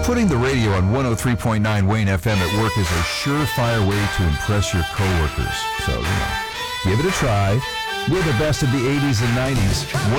putting the radio on 103.9 Wayne FM at work is a surefire way to impress your coworkers. So, give it a try. We're the best of the 80s and 90s.